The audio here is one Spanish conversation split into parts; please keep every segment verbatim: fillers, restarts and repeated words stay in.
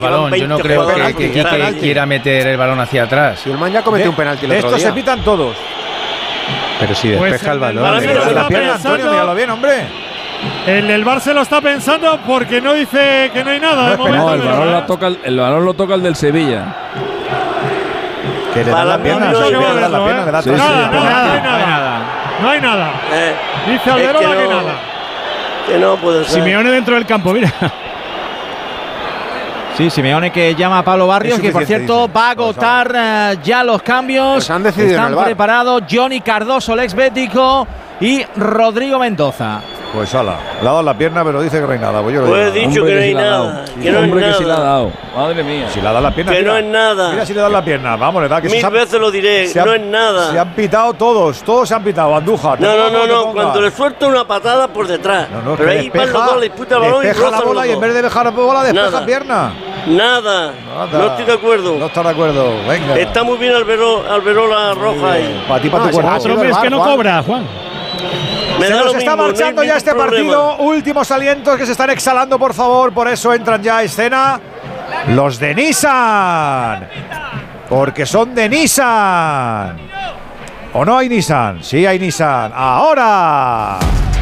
balón. Yo no creo que, penalti, que Quique quiera meter el balón hacia atrás. Si el man ya cometió un penalti el otro Estos día. se pitan todos. Pero si despeja pues el, el balón. Le le la pierna, Antonio, míralo bien, hombre. El del Barça se lo está pensando porque no dice que no hay nada. No, de momento, no el, balón lo toca el, el balón lo toca el del Sevilla. Que le da la pierna, no, sí, le da la pierna, le da sí, sí, nada, sí, nada, no hay nada. No hay nada. Eh, Dice Alberola es que, que no, nada. Que no puede ser. Simeone dentro del campo, mira. Sí, Simeone que llama a Pablo Barrios, que por cierto va a agotar uh, ya los cambios. Pues han decidido Están preparados Johnny Cardoso, el ex bético, y Rodrigo Mendoza. Pues ala, le ha dado la pierna, pero dice que no hay nada. Pues, yo pues he dicho que no hay nada. Que no hay Hombre, nada. que sí le ha dado. Madre mía. Si le ha dado la pierna. Que mira, no es nada. Mira si le da la pierna. Vamos, le da que Mil se veces lo diré. se han, no es nada. Se han pitado todos. Todos se han pitado. Andújar. No, no, no, no. Cuando le suelta una patada por detrás. No, no, pero ahí despeja, van los dos, le disputa el balón y despeja rozan la bola los y en dos. vez de dejar la bola, despeja Nada. pierna. Nada. Nada. No estoy de acuerdo. No está de acuerdo. Venga. Está muy bien Albero, Alberola Roja ahí. Para ti, para No, tu cuerpo. Otro mes que no cobra, Juan. Me Se da nos lo está mismo, marchando no hay ya este ningún partido. problema. Últimos alientos que se están exhalando, por favor. Por eso entran ya a escena los de Nissan. Porque son de Nissan. ¿O no hay Nissan? Sí hay Nissan. Ahora.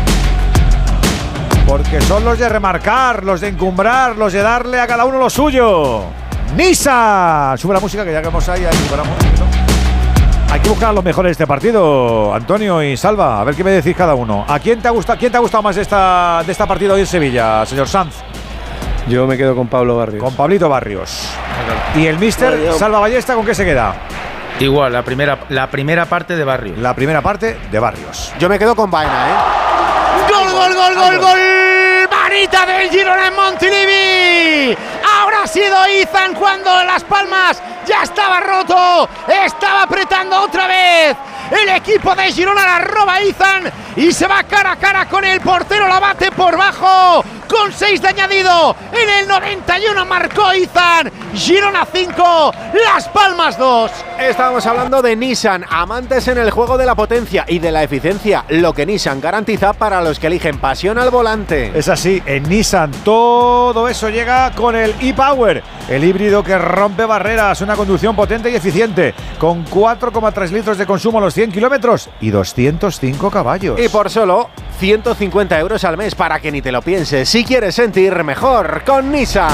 Porque son los de remarcar, los de encumbrar, los de darle a cada uno lo suyo. Nissan. Sube la música que ya que hemos ahí, ahí superamos. Hay que buscar a los mejores de este partido, Antonio y Salva. A ver qué me decís cada uno. ¿A quién te ha gustado, quién te ha gustado más de esta, de esta partida hoy en Sevilla, señor Sanz? Yo me quedo con Pablo Barrios. Con Pablito Barrios. ¿Y el míster Salva Ballesta con qué se queda? Igual, la primera, la primera parte de Barrios. La primera parte de Barrios. Yo me quedo con Baena, ¿eh? ¡Gol, gol, gol, gol, gol! ¡Manita del Girona en Montilivi! Ahora ha sido Izan cuando Las Palmas ya estaba roto. Estaba apretando otra vez. El equipo de Girona la roba Izan y se va cara a cara con el portero. La bate por bajo con seis de añadido. En el noventa y uno marcó Izan. Girona cinco, Las Palmas dos. Estábamos hablando de Nissan, amantes en el juego de la potencia y de la eficiencia, lo que Nissan garantiza para los que eligen pasión al volante. Es así, en Nissan todo eso llega con el e-Power, el híbrido que rompe barreras, una conducción potente y eficiente, con cuatro coma tres litros de consumo a los cien kilómetros y doscientos cinco caballos. Y por solo ciento cincuenta euros al mes, para que ni te lo pienses, si quieres sentir mejor con Nissan.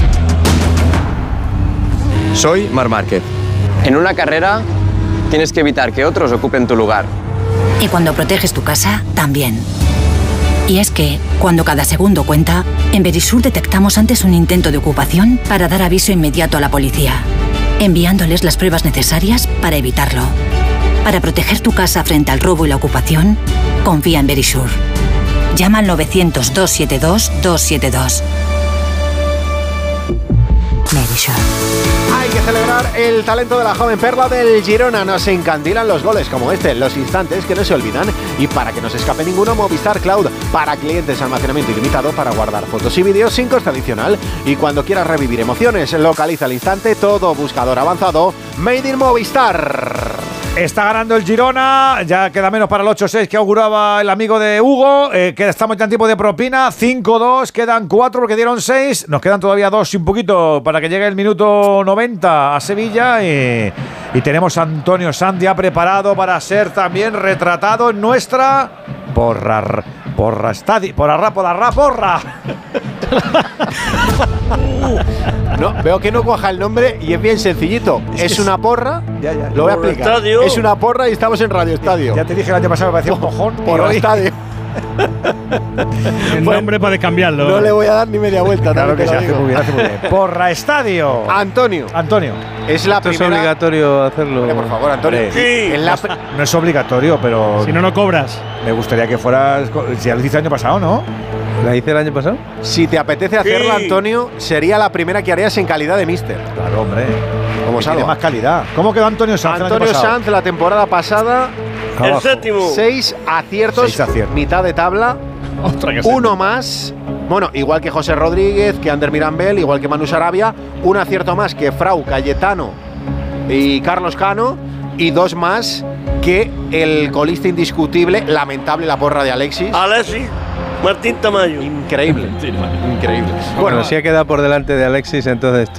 Soy Marc Márquez. En una carrera tienes que evitar que otros ocupen tu lugar. Y cuando proteges tu casa, también. Y es que, cuando cada segundo cuenta, en Verisur detectamos antes un intento de ocupación para dar aviso inmediato a la policía, enviándoles las pruebas necesarias para evitarlo. Para proteger tu casa frente al robo y la ocupación, confía en Verisur. Llama al novecientos, doscientos setenta y dos, doscientos setenta y dos. Verisur. Hay que celebrar el talento de la joven perla del Girona. Nos encandilan los goles como este, los instantes que no se olvidan. Y para que no se escape ninguno, Movistar Cloud, para clientes, almacenamiento ilimitado para guardar fotos y vídeos sin coste adicional. Y cuando quieras revivir emociones, localiza al instante todo buscador avanzado Made in Movistar. Está ganando el Girona, ya queda menos para el ocho seis que auguraba el amigo de Hugo, eh, que estamos ya en tiempo de propina, cinco dos, quedan cuatro porque dieron seis, nos quedan todavía dos y un poquito para que llegue el minuto noventa a Sevilla y, y tenemos a Antonio Sanz ya preparado para ser también retratado en nuestra porra, porra estadio, porra, porra, porra. No, veo que no cuaja el nombre y es bien sencillito. Es, es una porra, ya, ya, lo voy a explicar. Estadio. Es una porra y estamos en Radio Estadio. Ya te dije el año pasado, me parecía un mojón. Por el estadio. El Bueno, nombre para cambiarlo. No le voy a dar ni media vuelta. Claro que te se lo hace digo. muy bien, hace muy bien. Porra Estadio. Antonio, Antonio. es la Esto es primera. obligatorio hacerlo. Hombre, por favor, Antonio. Hombre, Es la pr- No es obligatorio, pero Si no, no cobras. me gustaría que fueras. Si ya lo hiciste el año pasado, ¿no? ¿La hice el año pasado? Si te apetece hacerla, Sí. Antonio, sería la primera que harías en calidad de mister. Claro, hombre. Como Que tiene Salva. más calidad. ¿Cómo quedó Antonio Sanz el año Antonio pasado? Sanz la temporada pasada, El Abajo. séptimo. seis aciertos, Seis aciertos. mitad de tabla, Otra que uno más. Bueno, igual que José Rodríguez, que Ander Mirambel, igual que Manu Sarabia, un acierto más que Frau, Cayetano y Carlos Cano, y dos más que el colista indiscutible, lamentable la porra de Alexis. Alexis. Martín Tamayo. Increíble. Increíble. Bueno, si ha quedado por delante de Alexis, entonces